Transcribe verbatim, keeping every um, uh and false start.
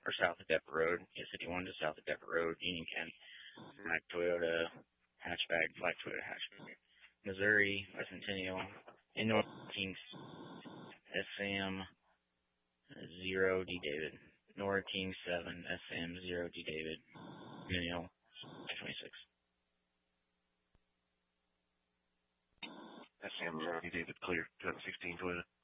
or south of Depot Road, U S fifty-one to south of Depot Road, Union County. Black Toyota hatchback, black Toyota hatchback. Missouri, Bicentennial, in North Kings, S M zero D David. Nora King seven, S M zero D David. Mineal, twenty-six. S M zero D David, clear. two thousand sixteen Toyota.